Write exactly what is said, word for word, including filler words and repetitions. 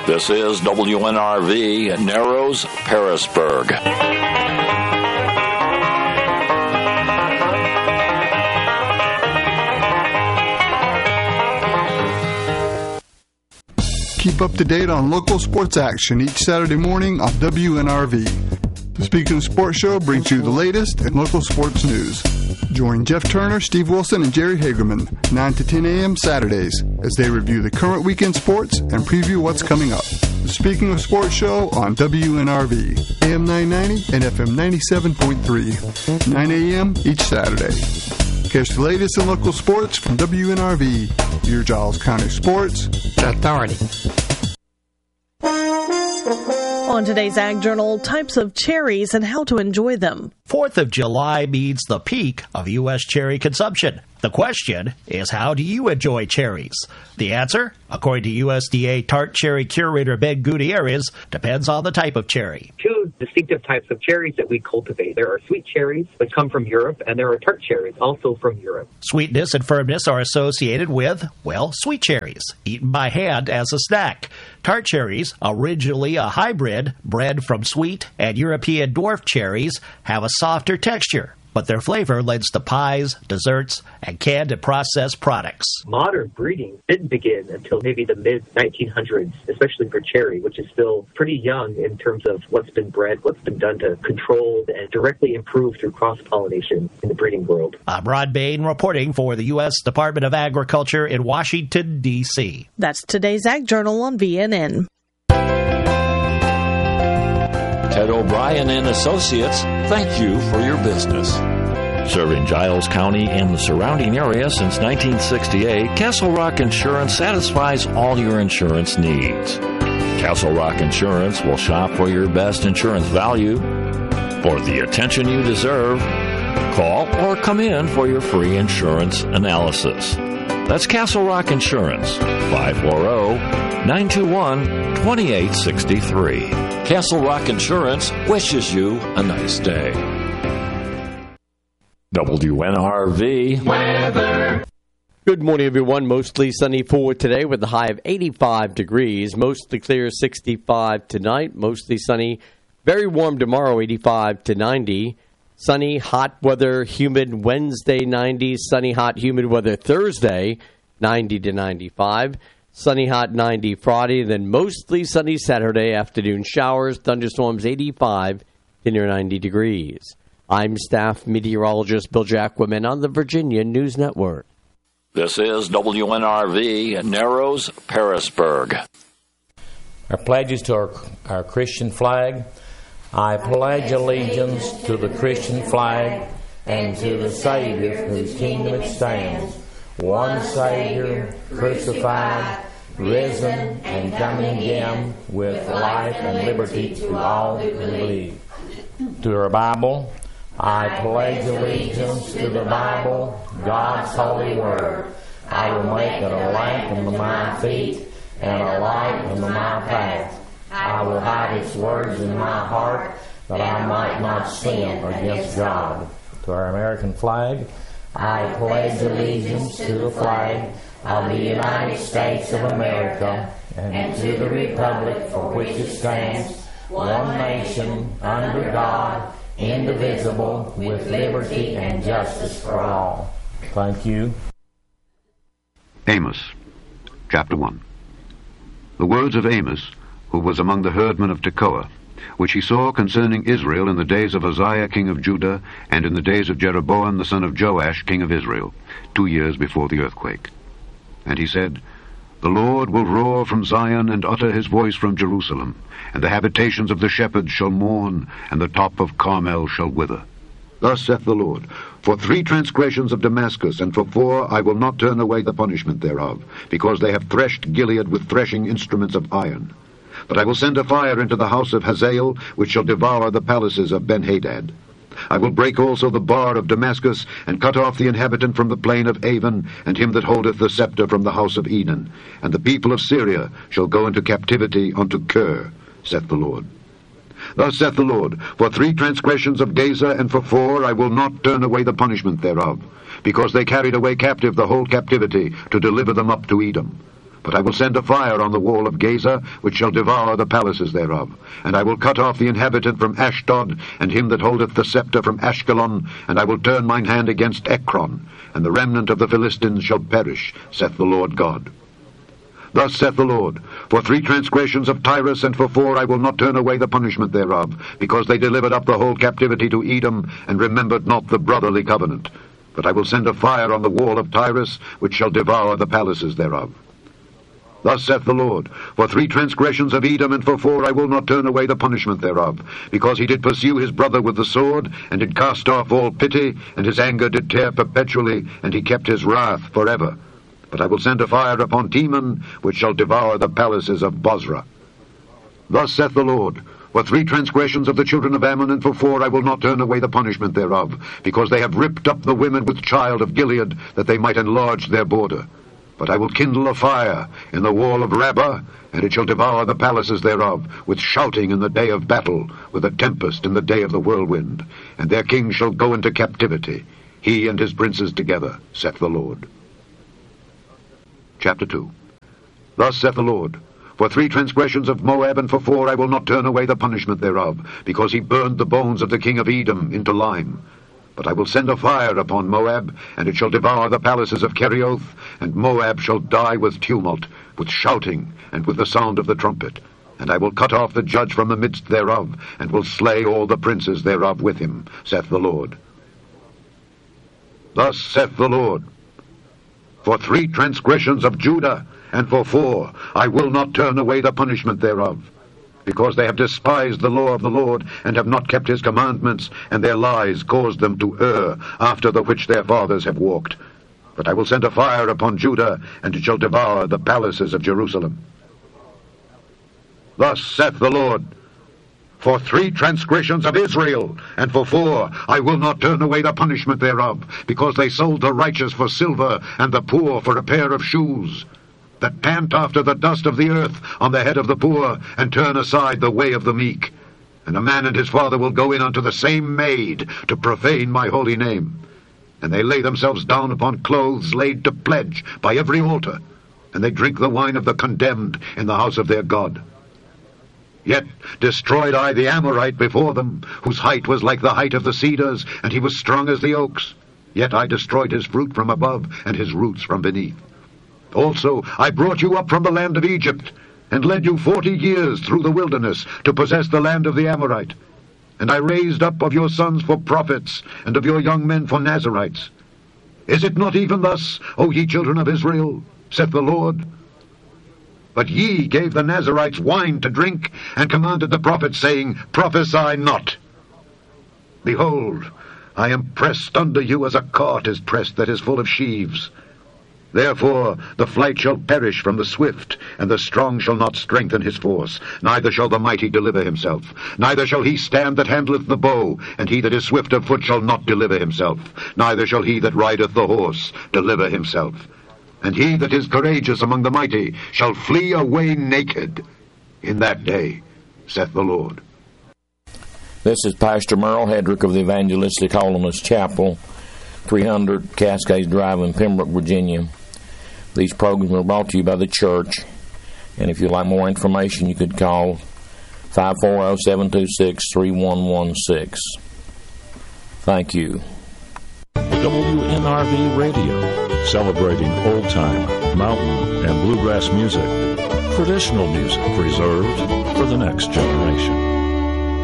This is W N R V, Narrows, Pearisburg. Keep up to date on local sports action each Saturday morning on W N R V. The Speaking of Sports Show brings you the latest in local sports news. Join Jeff Turner, Steve Wilson, and Jerry Hagerman, nine to ten a.m. Saturdays, as they review the current weekend sports and preview what's coming up. The Speaking of Sports Show on W N R V, A M nine ninety and F M ninety-seven point three, nine a.m. each Saturday. Catch the latest in local sports from W N R V, your Giles County Sports Authority. On today's Ag Journal, types of cherries and how to enjoy them. fourth of July means the peak of U S cherry consumption. The question is, how do you enjoy cherries? The answer, according to U S D A tart cherry curator Ben Gutierrez, depends on the type of cherry. Two distinctive types of cherries that we cultivate. There are sweet cherries that come from Europe, and there are tart cherries also from Europe. Sweetness and firmness are associated with, well, sweet cherries, eaten by hand as a snack. Tart cherries, originally a hybrid bred from sweet and European dwarf cherries, have a softer texture, but their flavor lends to pies, desserts, and canned and processed products. Modern breeding didn't begin until maybe the mid nineteen hundreds, especially for cherry, which is still pretty young in terms of what's been bred, what's been done to control and directly improve through cross-pollination in the breeding world. I'm Rod Bain reporting for the U S Department of Agriculture in Washington, D C That's today's Ag Journal on V N N. Ted O'Brien and Associates, thank you for your business. Serving Giles County and the surrounding area since nineteen sixty-eight, Castle Rock Insurance satisfies all your insurance needs. Castle Rock Insurance will shop for your best insurance value. For the attention you deserve, call or come in for your free insurance analysis. That's Castle Rock Insurance, five four zero, nine two one, two eight six three. Castle Rock Insurance wishes you a nice day. W N R V weather. Good morning, everyone. Mostly sunny for today with a high of eighty-five degrees. Mostly clear, sixty-five tonight. Mostly sunny. Very warm tomorrow, eighty-five to ninety. Sunny, hot weather, humid Wednesday, ninety. Sunny, hot, humid weather Thursday, ninety to ninety-five. Sunny, hot, ninety Friday. Then mostly sunny Saturday. Afternoon showers, thunderstorms, eighty-five to near ninety degrees. I'm staff meteorologist Bill Jacquemin on the Virginia News Network. This is W N R V, Narrows, Pearisburg. Our pledges to our, our Christian flag. I pledge allegiance to the Christian flag and to the Savior whose kingdom it stands, one Savior, crucified, risen, and coming again with life and liberty to all who believe. To our Bible, I pledge allegiance to the Bible, God's holy word. I will make it a lamp unto my feet and a light unto my path. I will hide its words in my heart, that I might not sin against God. To our American flag, I pledge allegiance to the flag of the United States of America and to the republic for which it stands, one nation, under God, indivisible, with liberty and justice for all. Thank you. Amos, chapter one. The words of Amos, who was among the herdmen of Tekoa, which he saw concerning Israel in the days of Uzziah king of Judah, and in the days of Jeroboam the son of Joash king of Israel, two years before the earthquake. And he said, The Lord will roar from Zion, and utter his voice from Jerusalem, and the habitations of the shepherds shall mourn, and the top of Carmel shall wither. Thus saith the Lord, For three transgressions of Damascus, and for four I will not turn away the punishment thereof, because they have threshed Gilead with threshing instruments of iron. But I will send a fire into the house of Hazael, which shall devour the palaces of Ben-Hadad. I will break also the bar of Damascus, and cut off the inhabitant from the plain of Avon, and him that holdeth the scepter from the house of Eden. And the people of Syria shall go into captivity unto Kir, saith the Lord. Thus saith the Lord, For three transgressions of Gaza, and for four I will not turn away the punishment thereof, because they carried away captive the whole captivity, to deliver them up to Edom. But I will send a fire on the wall of Gaza, which shall devour the palaces thereof. And I will cut off the inhabitant from Ashdod, and him that holdeth the scepter from Ashkelon, and I will turn mine hand against Ekron, and the remnant of the Philistines shall perish, saith the Lord God. Thus saith the Lord, For three transgressions of Tyrus, and for four I will not turn away the punishment thereof, because they delivered up the whole captivity to Edom, and remembered not the brotherly covenant. But I will send a fire on the wall of Tyrus, which shall devour the palaces thereof. Thus saith the Lord, For three transgressions of Edom, and for four I will not turn away the punishment thereof, because he did pursue his brother with the sword, and did cast off all pity, and his anger did tear perpetually, and he kept his wrath forever. But I will send a fire upon Teman, which shall devour the palaces of Bozrah. Thus saith the Lord, For three transgressions of the children of Ammon, and for four I will not turn away the punishment thereof, because they have ripped up the women with child of Gilead, that they might enlarge their border. But I will kindle a fire in the wall of Rabbah, and it shall devour the palaces thereof, with shouting in the day of battle, with a tempest in the day of the whirlwind. And their king shall go into captivity, he and his princes together, saith the Lord. Chapter two. Thus saith the Lord, For three transgressions of Moab, and for four I will not turn away the punishment thereof, because he burned the bones of the king of Edom into lime. But I will send a fire upon Moab, and it shall devour the palaces of Kerioth, and Moab shall die with tumult, with shouting, and with the sound of the trumpet. And I will cut off the judge from the midst thereof, and will slay all the princes thereof with him, saith the Lord. Thus saith the Lord, For three transgressions of Judah, and for four I will not turn away the punishment thereof. Because they have despised the law of the Lord, and have not kept his commandments, and their lies caused them to err, after the which their fathers have walked. But I will send a fire upon Judah, and it shall devour the palaces of Jerusalem. Thus saith the Lord, For three transgressions of Israel, and for four I will not turn away the punishment thereof, because they sold the righteous for silver, and the poor for a pair of shoes, that pant after the dust of the earth on the head of the poor, and turn aside the way of the meek. And a man and his father will go in unto the same maid, to profane my holy name. And they lay themselves down upon clothes laid to pledge by every altar, and they drink the wine of the condemned in the house of their God. Yet destroyed I the Amorite before them, whose height was like the height of the cedars, and he was strong as the oaks. Yet I destroyed his fruit from above, and his roots from beneath. Also I brought you up from the land of Egypt, and led you forty years through the wilderness, to possess the land of the Amorite. And I raised up of your sons for prophets, and of your young men for Nazirites. Is it not even thus, O ye children of Israel, saith the Lord? But ye gave the Nazirites wine to drink, and commanded the prophets, saying, Prophesy not. Behold, I am pressed under you as a cart is pressed that is full of sheaves. Therefore the flight shall perish from the swift, and the strong shall not strengthen his force, neither shall the mighty deliver himself. Neither shall he stand that handleth the bow, and he that is swift of foot shall not deliver himself. Neither shall he that rideth the horse deliver himself. And he that is courageous among the mighty shall flee away naked in that day, saith the Lord. This is Pastor Merle Hedrick of the Evangelistic Holiness Chapel, three hundred Cascades Drive in Pembroke, Virginia. These programs are brought to you by the church, and if you'd like more information, you could call five four zero, seven two six, three one one six. Thank you. W N R V Radio, celebrating old-time, mountain, and bluegrass music. Traditional music preserved for the next generation.